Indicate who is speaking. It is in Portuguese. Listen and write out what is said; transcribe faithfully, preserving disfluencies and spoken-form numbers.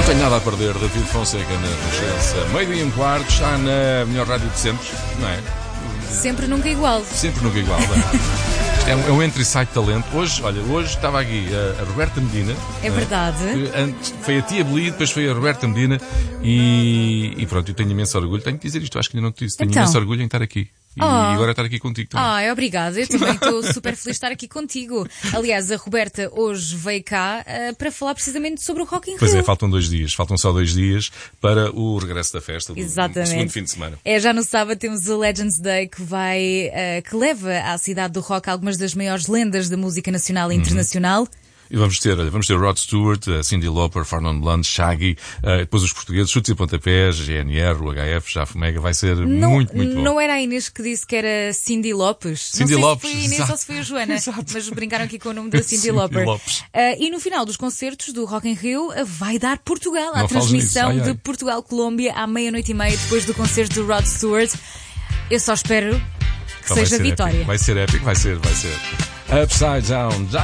Speaker 1: tenho nada a perder. David Fonseca na Renascença. Meio-dia e um quarto, está na melhor rádio de sempre, não é?
Speaker 2: Sempre nunca igual.
Speaker 1: Sempre nunca igual, não é? Isto é um, é um entre-site talento. Hoje, olha, hoje estava aqui a, a Roberta Medina.
Speaker 2: É verdade.
Speaker 1: É? Antes, foi a Tia Beli, depois foi a Roberta Medina. E, e pronto, eu tenho imenso orgulho. Tenho que dizer isto, acho que ainda não te disse. Tenho
Speaker 2: então.
Speaker 1: imenso orgulho em estar aqui. E
Speaker 2: oh.
Speaker 1: agora estar aqui contigo também.
Speaker 2: Ah, obrigada. Eu também estou super feliz de estar aqui contigo. Aliás, a Roberta hoje veio cá uh, para falar precisamente sobre o Rock in Rio.
Speaker 1: Pois é, faltam dois dias. Faltam só dois dias para o regresso da festa do, do segundo fim de semana.
Speaker 2: É, já no sábado temos o Legends Day que vai, uh, que leva à cidade do rock algumas das maiores lendas da música nacional e internacional.
Speaker 1: Uhum. E vamos ter, olha, vamos ter Rod Stewart, Cyndi Lauper, Fernando Blunt, Shaggy, uh, depois os portugueses, Chutes e Pontapés, G N R, o H F, Jafo Mega, vai ser
Speaker 2: não,
Speaker 1: muito, muito bom.
Speaker 2: Não era a Inês que disse que era Cyndi Lopes?
Speaker 1: Cyndi
Speaker 2: não sei
Speaker 1: Lopes,
Speaker 2: se foi a Inês
Speaker 1: exato.
Speaker 2: ou se foi a Joana,
Speaker 1: Exato.
Speaker 2: Mas brincaram aqui com o nome da Cyndi Lauper.
Speaker 1: Lopes.
Speaker 2: Uh, e no final dos concertos do Rock in Rio uh, vai dar Portugal,
Speaker 1: não
Speaker 2: a transmissão
Speaker 1: ai, ai.
Speaker 2: de Portugal-Colômbia à meia-noite e meia depois do concerto do Rod Stewart. Eu só espero que
Speaker 1: então
Speaker 2: seja
Speaker 1: vai
Speaker 2: vitória.
Speaker 1: Épico. Vai ser épico, vai ser, vai ser. Upside Down.